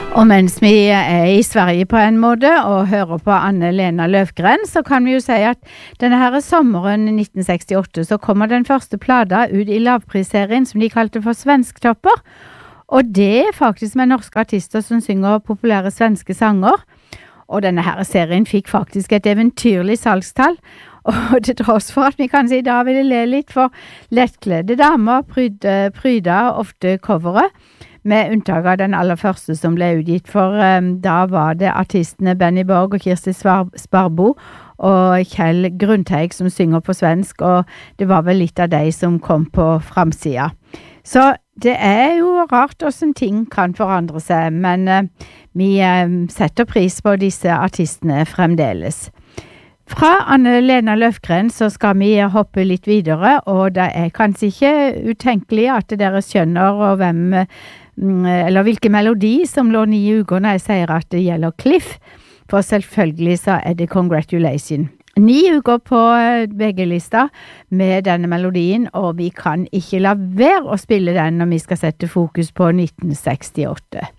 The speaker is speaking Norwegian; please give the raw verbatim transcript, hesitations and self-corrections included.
Og mens vi er i Sverige på en måte og hører på Anne-Lena Löfgren, så kan vi jo si at denne her sommeren nitten sekstiåtte så kommer den første plata ut i lavprisserien som de kalte for Svensktopper. Og det er faktisk med norske artister som synger populære svenske sanger. Og denne her serien fikk faktisk et eventyrlig salgstall. Og til tross for at vi kanskje i dag ville le litt for lettkledde damer, pryda, pryda ofte coveret, med unntak av den aller første som ble utgitt, for um, da var det artistene Benny Borg og Kirsti Svar- Sparbo og Kjell Grundteig som synger på svensk, og det var vel litt av de som kom på framsida. Så det er jo rart hvordan ting kan forandre seg, men uh, vi uh, setter pris på disse artistene fremdeles. Fra Anne-Lena Löfgren så skal vi hoppe litt videre, og det er kanskje ikke utenkelig at dere skjønner og hvem, eller hvilken melodi som lå ni uker når jeg sier at det gjelder Cliff, for selvfølgelig så er det Congratulations. Ni uker på V G-lista med denne melodien, og vi kan ikke la være å spille den når vi skal sette fokus på nitten sekstiåtte.